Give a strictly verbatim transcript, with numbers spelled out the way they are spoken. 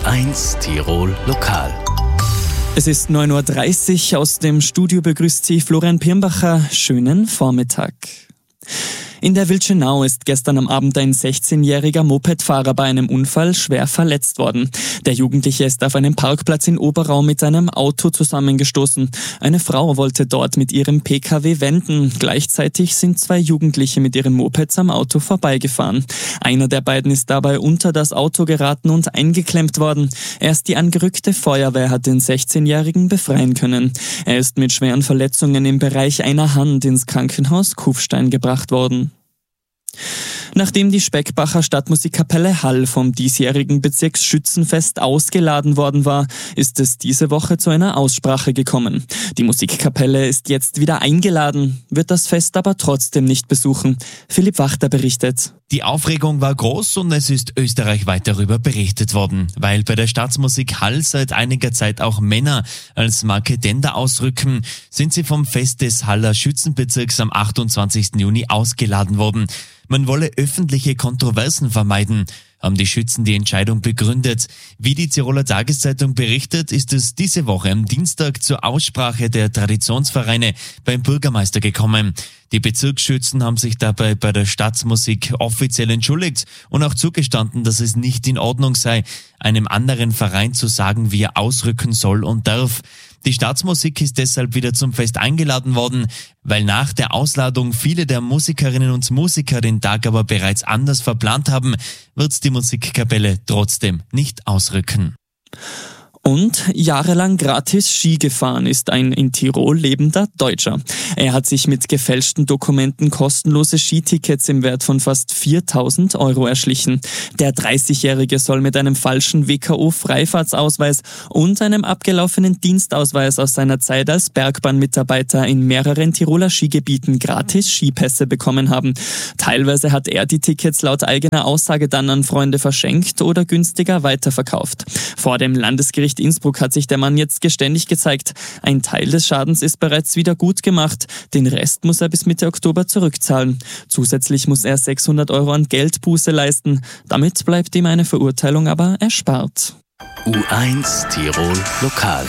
eins Tirol Lokal. Es ist neun Uhr dreißig, aus dem Studio begrüßt Sie Florian Pirnbacher. Schönen Vormittag. In der Wildschenau ist gestern am Abend ein sechzehnjähriger Mopedfahrer bei einem Unfall schwer verletzt worden. Der Jugendliche ist auf einem Parkplatz in Oberau mit seinem Auto zusammengestoßen. Eine Frau wollte dort mit ihrem P K W wenden. Gleichzeitig sind zwei Jugendliche mit ihren Mopeds am Auto vorbeigefahren. Einer der beiden ist dabei unter das Auto geraten und eingeklemmt worden. Erst die angerückte Feuerwehr hat den sechzehnjährigen befreien können. Er ist mit schweren Verletzungen im Bereich einer Hand ins Krankenhaus Kufstein gebracht worden. Nachdem die Speckbacher Stadtmusikkapelle Hall vom diesjährigen Bezirksschützenfest ausgeladen worden war, ist es diese Woche zu einer Aussprache gekommen. Die Musikkapelle ist jetzt wieder eingeladen, wird das Fest aber trotzdem nicht besuchen. Philipp Wachter berichtet. Die Aufregung war groß und es ist österreichweit darüber berichtet worden, weil bei der Stadtmusik Hall seit einiger Zeit auch Männer als Marketender ausrücken, sind sie vom Fest des Haller Schützenbezirks am achtundzwanzigsten Juni ausgeladen worden. Man wolle öffentliche Kontroversen vermeiden, haben die Schützen die Entscheidung begründet. Wie die Tiroler Tageszeitung berichtet, ist es diese Woche am Dienstag zur Aussprache der Traditionsvereine beim Bürgermeister gekommen. Die Bezirksschützen haben sich dabei bei der Stadtmusik offiziell entschuldigt und auch zugestanden, dass es nicht in Ordnung sei, einem anderen Verein zu sagen, wie er ausrücken soll und darf. Die Stadtmusik ist deshalb wieder zum Fest eingeladen worden, weil nach der Ausladung viele der Musikerinnen und Musiker den Tag aber bereits anders verplant haben, wird die Musikkapelle trotzdem nicht ausrücken. Und jahrelang gratis Ski gefahren ist ein in Tirol lebender Deutscher. Er hat sich mit gefälschten Dokumenten kostenlose Skitickets im Wert von fast viertausend Euro erschlichen. Der dreißigjährige soll mit einem falschen W K O-Freifahrtsausweis und einem abgelaufenen Dienstausweis aus seiner Zeit als Bergbahnmitarbeiter in mehreren Tiroler Skigebieten gratis Skipässe bekommen haben. Teilweise hat er die Tickets laut eigener Aussage dann an Freunde verschenkt oder günstiger weiterverkauft. Vor dem Landesgericht Innsbruck hat sich der Mann jetzt geständig gezeigt. Ein Teil des Schadens ist bereits wieder gut gemacht. Den Rest muss er bis Mitte Oktober zurückzahlen. Zusätzlich muss er sechshundert Euro an Geldbuße leisten. Damit bleibt ihm eine Verurteilung aber erspart. U eins Tirol Lokal.